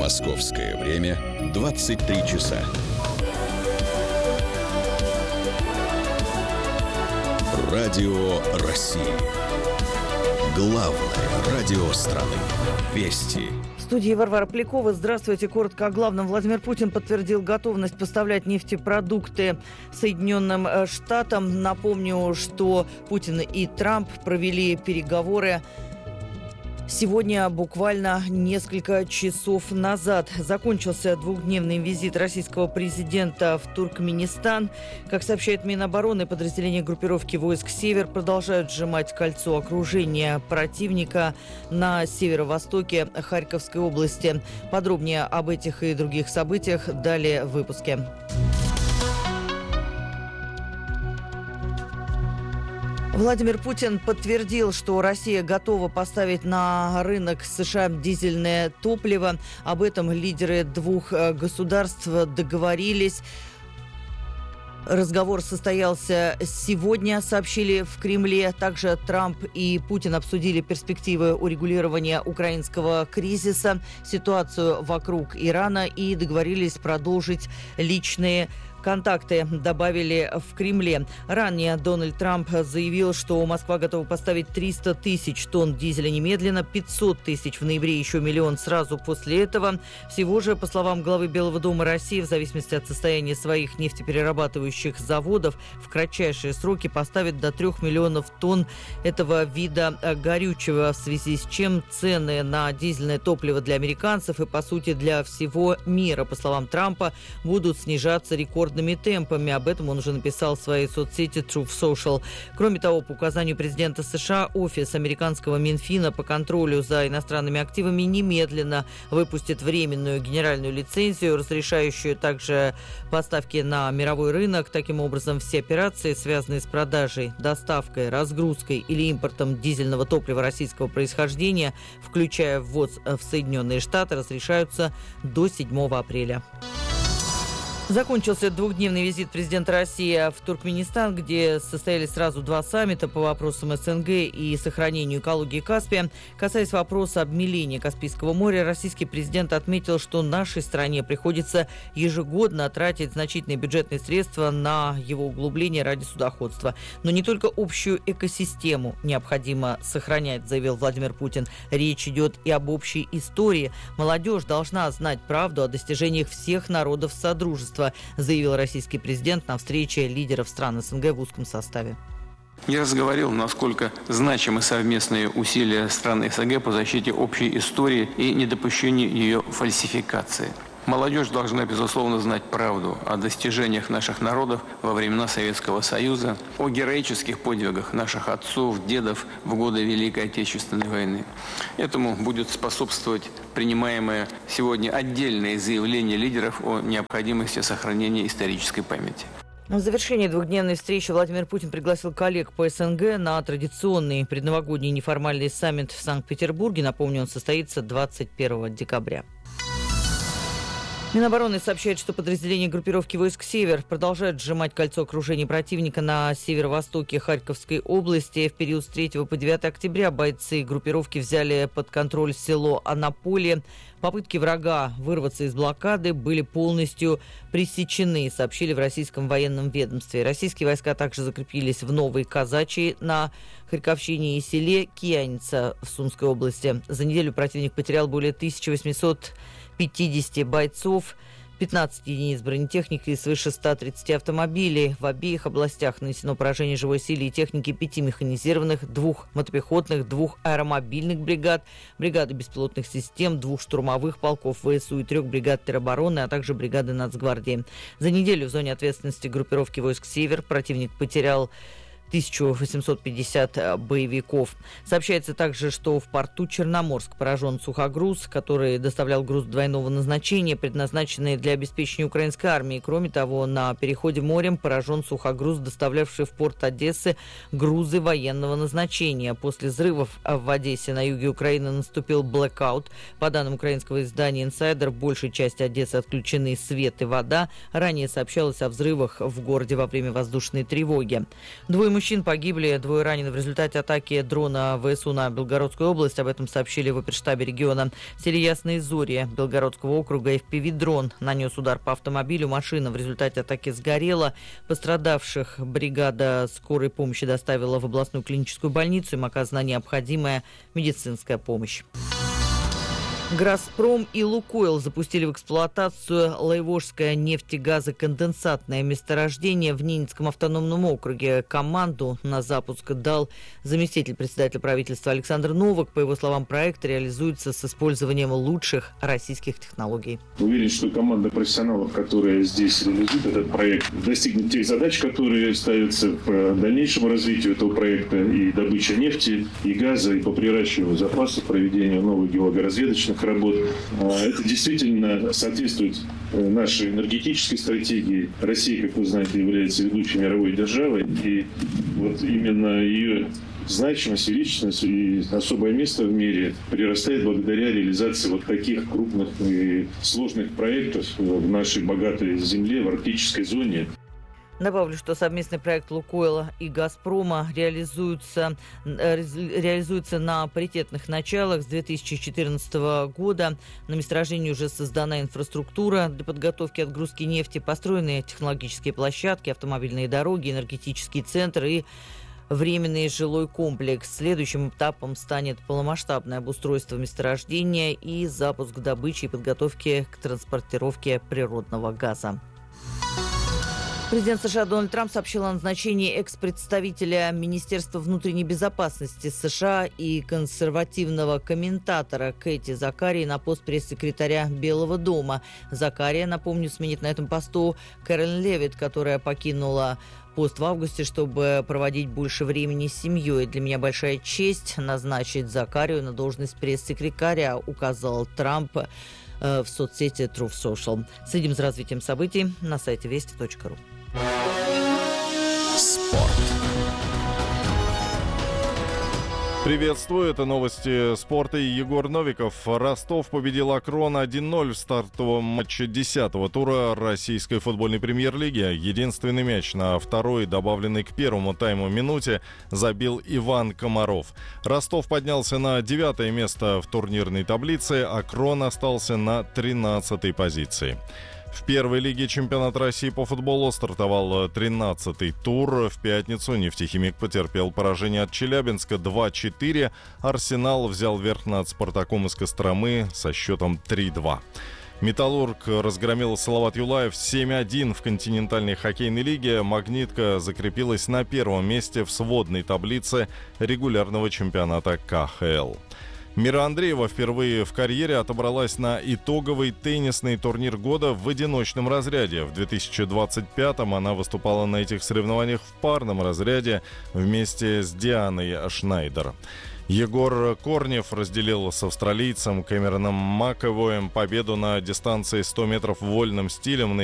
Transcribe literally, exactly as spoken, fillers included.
Московское время двадцать три часа. Радио России. Главное радио страны. Вести. В студии Варвара Полякова. Здравствуйте. Коротко о главном. Владимир Путин подтвердил готовность поставлять нефтепродукты Соединенным Штатам. Напомню, что Путин и Трамп провели переговоры сегодня, буквально несколько часов назад. Закончился двухдневный визит российского президента в Туркменистан. Как сообщает Минобороны, подразделения группировки войск «Север» продолжают сжимать кольцо окружения противника на северо-востоке Харьковской области. Подробнее об этих и других событиях далее в выпуске. Владимир Путин подтвердил, что Россия готова поставить на рынок США дизельное топливо. Об этом лидеры двух государств договорились. Разговор состоялся сегодня, сообщили в Кремле. Также Трамп и Путин обсудили перспективы урегулирования украинского кризиса, ситуацию вокруг Ирана и договорились продолжить личные контакты, добавили в Кремле. Ранее Дональд Трамп заявил, что Москва готова поставить триста тысяч тонн дизеля немедленно, пятьсот тысяч в ноябре, еще миллион сразу после этого. Всего же, по словам главы Белого дома России, в зависимости от состояния своих нефтеперерабатывающих заводов, в кратчайшие сроки поставит до трех миллионов тонн этого вида горючего, в связи с чем цены на дизельное топливо для американцев и, по сути, для всего мира, по словам Трампа, будут снижаться рекордными темпами. Об этом он уже написал в своей соцсети Truth Social. Кроме того, по указанию президента США, офис американского Минфина по контролю за иностранными активами немедленно выпустит временную генеральную лицензию, разрешающую также поставки на мировой рынок. Таким образом, все операции, связанные с продажей, доставкой, разгрузкой или импортом дизельного топлива российского происхождения, включая ввоз в Соединенные Штаты, разрешаются до седьмого апреля. Закончился двухдневный визит президента России в Туркменистан, где состоялись сразу два саммита по вопросам СНГ и сохранению экологии Каспия. Касаясь вопроса обмеления Каспийского моря, российский президент отметил, что нашей стране приходится ежегодно тратить значительные бюджетные средства на его углубление ради судоходства. Но не только общую экосистему необходимо сохранять, заявил Владимир Путин. Речь идет и об общей истории. Молодежь должна знать правду о достижениях всех народов Содружества, заявил российский президент на встрече лидеров стран СНГ в узком составе. Я раз говорил, насколько значимы совместные усилия стран СНГ по защите общей истории и недопущению ее фальсификации. Молодежь должна, безусловно, знать правду о достижениях наших народов во времена Советского Союза, о героических подвигах наших отцов, дедов в годы Великой Отечественной войны. Этому будет способствовать принимаемое сегодня отдельное заявление лидеров о необходимости сохранения исторической памяти. В завершении двухдневной встречи Владимир Путин пригласил коллег по СНГ на традиционный предновогодний неформальный саммит в Санкт-Петербурге. Напомню, он состоится двадцать первого декабря. Минобороны сообщает, что подразделения группировки войск «Север» продолжают сжимать кольцо окружения противника на северо-востоке Харьковской области. В период с третьего по девятое октября бойцы группировки взяли под контроль село Анаполе. Попытки врага вырваться из блокады были полностью пресечены, сообщили в российском военном ведомстве. Российские войска также закрепились в Новой Казачьей на Харьковщине и селе Кияница в Сумской области. За неделю противник потерял более тысяча восемьсот пятьдесят бойцов, пятнадцать единиц бронетехники и свыше ста тридцати автомобилей. В обеих областях нанесено поражение живой силе и техники пяти механизированных, двух мотопехотных, двух аэромобильных бригад, бригады беспилотных систем, двух штурмовых полков ВСУ и трех бригад теробороны, а также бригады Нацгвардии. За неделю в зоне ответственности группировки войск «Север» противник потерял тысяча восемьсот пятьдесят боевиков. Сообщается также, что в порту Черноморск поражен сухогруз, который доставлял груз двойного назначения, предназначенный для обеспечения украинской армии. Кроме того, на переходе морем поражен сухогруз, доставлявший в порт Одессы грузы военного назначения. После взрывов в Одессе на юге Украины наступил блэкаут. По данным украинского издания «Инсайдер», в большей части Одессы отключены свет и вода. Ранее сообщалось о взрывах в городе во время воздушной тревоги. Двое мужчин погибли, двое ранены в результате атаки дрона ВСУ на Белгородскую область. Об этом сообщили в оперштабе региона. В селе Ясные Зори Белгородского округа эф пи ви-дрон нанес удар по автомобилю. Машина в результате атаки сгорела. Пострадавших бригада скорой помощи доставила в областную клиническую больницу. Им оказана необходимая медицинская помощь. «Газпром» и «Лукойл» запустили в эксплуатацию Лайвожское нефтегазоконденсатное месторождение в Ненецком автономном округе. Команду на запуск дал заместитель председателя правительства Александр Новак. По его словам, проект реализуется с использованием лучших российских технологий. Уверен, что команда профессионалов, которая здесь реализует этот проект, достигнет тех задач, которые ставятся в дальнейшем развитию этого проекта, и добыча нефти, и газа, и по приращиванию запасов, проведению новых геологоразведочных работ. Это действительно соответствует нашей энергетической стратегии. Россия, как вы знаете, является ведущей мировой державой, и вот именно ее значимость, величественность и особое место в мире прирастает благодаря реализации вот таких крупных и сложных проектов в нашей богатой земле, в арктической зоне. Добавлю, что совместный проект «Лукойла» и «Газпрома» реализуется, реализуется на паритетных началах с две тысячи четырнадцатого года. На месторождении уже создана инфраструктура для подготовки отгрузки нефти, построены технологические площадки, автомобильные дороги, энергетический центр и временный жилой комплекс. Следующим этапом станет полномасштабное обустройство месторождения и запуск добычи и подготовки к транспортировке природного газа. Президент США Дональд Трамп сообщил о назначении экс-представителя Министерства внутренней безопасности США и консервативного комментатора Кэти Закарии на пост пресс-секретаря Белого дома. Закария, напомню, сменит на этом посту Кэролин Левитт, которая покинула пост в августе, чтобы проводить больше времени с семьей. Для меня большая честь назначить Закарию на должность пресс-секретаря, указал Трамп в соцсети Truth Social. Следим за развитием событий на сайте вести точка ру. Спорт. Приветствую, это новости спорта и Егор Новиков. Ростов победил Акрон один ноль в стартовом матче десятого тура российской футбольной премьер-лиги. Единственный мяч на второй, добавленный к первому тайму минуте, забил Иван Комаров. Ростов поднялся на девятое место в турнирной таблице, Акрон остался на тринадцатой позиции. В первой лиге чемпионата России по футболу стартовал тринадцатый тур. В пятницу «Нефтехимик» потерпел поражение от Челябинска два четыре. «Арсенал» взял верх над «Спартаком» из Костромы со счетом три два. «Металлург» разгромил Салават Юлаев семь один в континентальной хоккейной лиге. «Магнитка» закрепилась на первом месте в сводной таблице регулярного чемпионата ка ха эл. Мира Андреева впервые в карьере отобралась на итоговый теннисный турнир года в одиночном разряде. В две тысячи двадцать пятом она выступала на этих соревнованиях в парном разряде вместе с Дианой Шнайдер. Егор Корнев разделил с австралийцем Кэмероном Маковоем победу на дистанции сто метров вольным стилем.